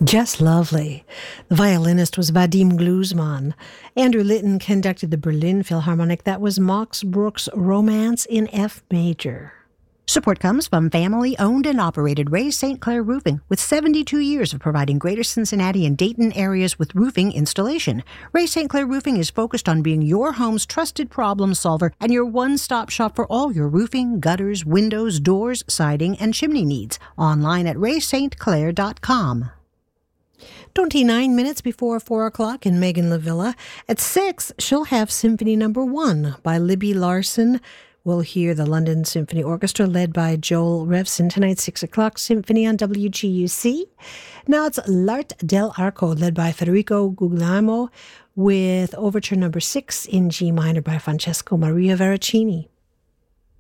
Just lovely. The violinist was Vadim Gluzman. Andrew Litton conducted the Berlin Philharmonic. That was Max Bruch's Romance in F major. Support comes from family-owned and operated Ray St. Clair Roofing, with 72 years of providing Greater Cincinnati and Dayton areas with roofing installation. Ray St. Clair Roofing is focused on being your home's trusted problem solver and your one-stop shop for all your roofing, gutters, windows, doors, siding, and chimney needs. Online at raystclair.com. 29 minutes before 4 o'clock in Megan LaVilla. At 6, she'll have Symphony No. 1 by Libby Larsen. We'll hear the London Symphony Orchestra led by Joel Revson. Tonight, 6 o'clock, Symphony on WGUC. Now it's L'Arte dell'Arco led by Federico Guglielmo with Overture No. 6 in G minor by Francesco Maria Veracini.